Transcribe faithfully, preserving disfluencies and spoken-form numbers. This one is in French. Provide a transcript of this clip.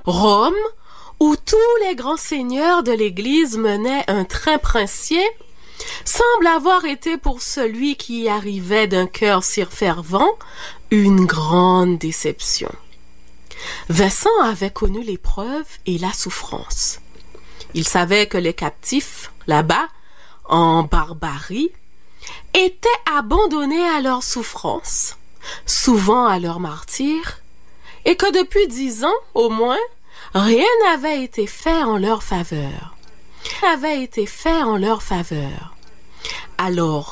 Rome, où tous les grands seigneurs de l'Église menaient un train princier, semble avoir été pour celui qui y arrivait d'un cœur si fervent une grande déception. Vincent avait connu l'épreuve et la souffrance. Il savait que les captifs, là-bas, en Barbarie, étaient abandonnés à leur souffrance, souvent à leur martyre, et que depuis dix ans, au moins, rien n'avait été fait en leur faveur. Rien n'avait été fait en leur faveur. Alors,